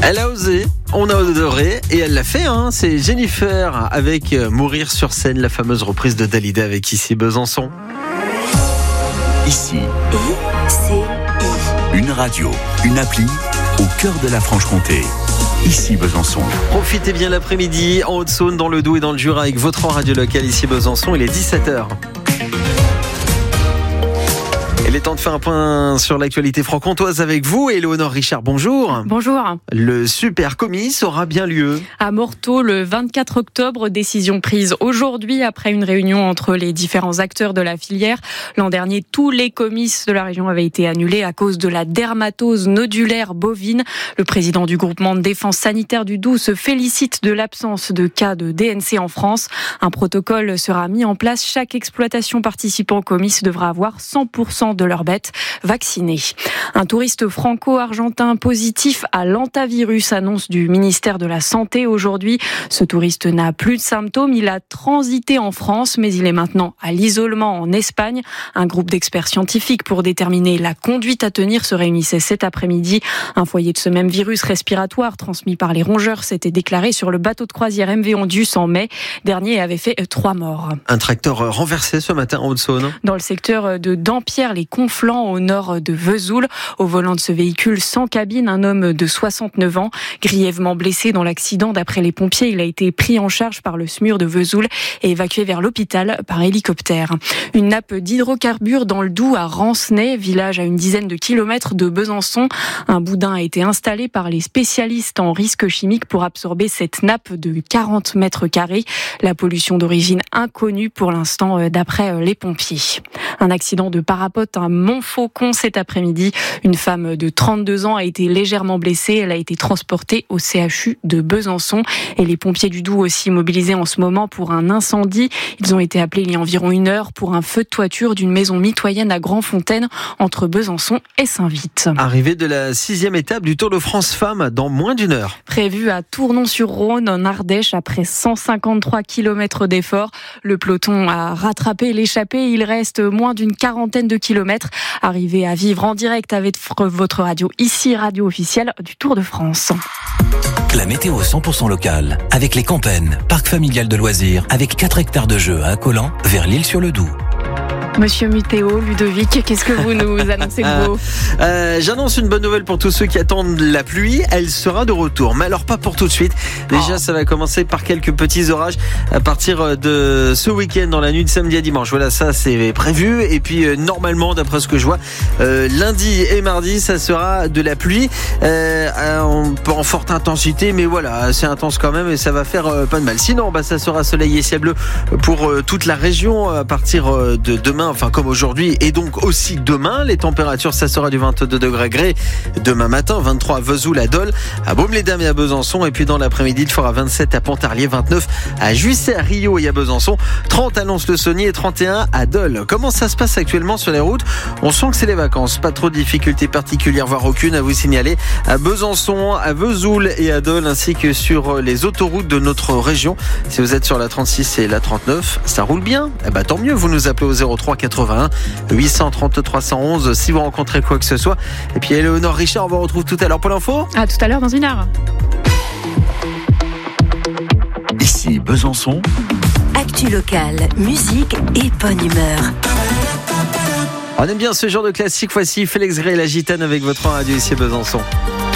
Elle a osé, on a adoré et elle l'a fait. C'est Jennifer avec Mourir sur scène, la fameuse reprise de Dalida avec Ici Besançon. Ici, une radio, une appli au cœur de la Franche-Comté. Ici Besançon. Profitez bien l'après-midi en Haute-Saône, dans le Doubs et dans le Jura avec votre radio locale Ici Besançon. Il est 17h. Il est temps de faire un point sur l'actualité franc-comtoise avec vous, Éléonore Richard, bonjour. Bonjour. Le Super Comice aura bien lieu à Morteau le 24 octobre, décision prise aujourd'hui après une réunion entre les différents acteurs de la filière. L'an dernier, tous les comices de la région avaient été annulés à cause de la dermatose nodulaire bovine. Le président du groupement de défense sanitaire du Doubs se félicite de l'absence de cas de DNC en France. Un protocole sera mis en place. Chaque exploitation participant au comice devra avoir 100% de leurs bêtes vaccinées. Un touriste franco-argentin positif à l'hantavirus, annonce du ministère de la Santé aujourd'hui. Ce touriste n'a plus de symptômes. Il a transité en France, mais il est maintenant à l'isolement en Espagne. Un groupe d'experts scientifiques pour déterminer la conduite à tenir se réunissait cet après-midi. Un foyer de ce même virus respiratoire transmis par les rongeurs s'était déclaré sur le bateau de croisière MV Ondius en mai dernier et avait fait 3 morts. Un tracteur renversé ce matin en Haute-Saône. Dans le secteur de Dampierre, les Conflans, au nord de Vesoul. Au volant de ce véhicule sans cabine, un homme de 69 ans, grièvement blessé dans l'accident. D'après les pompiers, il a été pris en charge par le SMUR de Vesoul et évacué vers l'hôpital par hélicoptère. Une nappe d'hydrocarbures dans le Doubs à Rancenay, village à une dizaine de kilomètres de Besançon. Un boudin a été installé par les spécialistes en risques chimiques pour absorber cette nappe de 40 mètres carrés. La pollution d'origine inconnue pour l'instant d'après les pompiers. Un accident de parapente à Montfaucon cet après-midi. Une femme de 32 ans a été légèrement blessée. Elle a été transportée au CHU de Besançon. Et les pompiers du Doubs aussi mobilisés en ce moment pour un incendie. Ils ont été appelés il y a environ 1 heure pour un feu de toiture d'une maison mitoyenne à Grandfontaine entre Besançon et Saint-Vite. Arrivée de la 6e étape du Tour de France Femmes dans moins d'1 heure. Prévu à Tournon-sur-Rhône en Ardèche après 153 km d'efforts. Le peloton a rattrapé l'échappée. Il reste moins d'une quarantaine de kilomètres. Arrivé à vivre en direct avec votre radio, ici radio officielle du Tour de France. La météo 100% locale, avec les Campennes, parc familial de loisirs, avec 4 hectares de jeux à Collan, vers l'Isle-sur-le-Doubs. Monsieur Mutéo, Ludovic, qu'est-ce que vous nous annoncez de beau ? J'annonce une bonne nouvelle pour tous ceux qui attendent la pluie. Elle sera de retour, mais alors pas pour tout de suite. Déjà, ça va commencer par quelques petits orages à partir de ce week-end, dans la nuit de samedi à dimanche. Voilà, ça c'est prévu. Et puis normalement, d'après ce que je vois, lundi et mardi, ça sera de la pluie en forte intensité, mais voilà, c'est intense quand même et ça va faire pas de mal. Sinon, ça sera soleil et ciel bleu pour toute la région à partir de demain. Enfin comme aujourd'hui et donc aussi demain, les températures ça sera du 22 degrés demain matin, 23 à Vesoul, à Dole, à Baume-les-Dames et à Besançon, et puis dans l'après-midi il fera 27 à Pontarlier, 29 à Juissey, à Rio et à Besançon, 30 à Lons-le-Saunier et 31 à Dole. Comment ça se passe actuellement sur les routes ? On sent que c'est les vacances, pas trop de difficultés particulières, voire aucune à vous signaler à Besançon, à Vesoul et à Dole, ainsi que sur les autoroutes de notre région. Si vous êtes sur la 36 et la 39, ça roule bien, tant mieux, vous nous appelez au 03 81 830 311 si vous rencontrez quoi que ce soit. Et puis Éléonore Richard, on vous retrouve tout à l'heure pour l'info. À tout à l'heure dans 1 heure. Ici Besançon. Actu locale, musique et bonne humeur. On aime bien ce genre de classique. Voici Félix Gray et la Gitane avec votre radio ici Besançon.